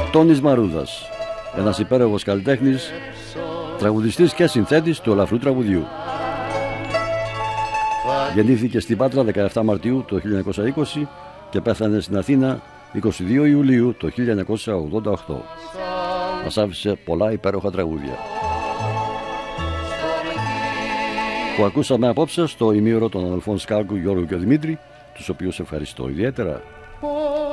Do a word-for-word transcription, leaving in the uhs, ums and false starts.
Τόνης Μαρούδας, ένας υπέροχος καλλιτέχνης, τραγουδιστής και συνθέτης του ελαφρού τραγουδιού. Γεννήθηκε στην Πάτρα δεκαεφτά Μαρτίου το χίλια εννιακόσια είκοσι και πέθανε στην Αθήνα είκοσι δύο Ιουλίου το χίλια εννιακόσια ογδόντα οκτώ. Μας άφησε πολλά υπέροχα τραγούδια που ακούσαμε απόψε στο ημίωρο των αδελφών Σκάλκου, Γιώργου και Δημήτρη, τους οποίους ευχαριστώ ιδιαίτερα.